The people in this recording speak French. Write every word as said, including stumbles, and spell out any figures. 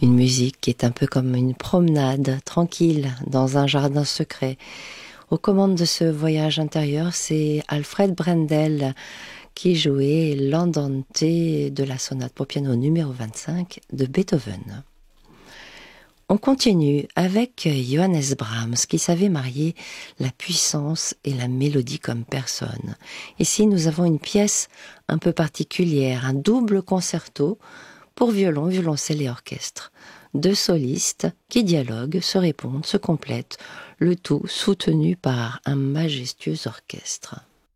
Une musique qui est un peu comme une promenade tranquille dans un jardin secret. Aux commandes de ce voyage intérieur, c'est Alfred Brendel qui jouait l'andante de la sonate pour piano numéro vingt-cinq de Beethoven. On continue avec Johannes Brahms qui savait marier la puissance et la mélodie comme personne. Ici, nous avons une pièce un peu particulière, un double concerto pour violon, violoncelle et orchestre. Deux solistes qui dialoguent, se répondent, se complètent, le tout soutenu par un majestueux orchestre.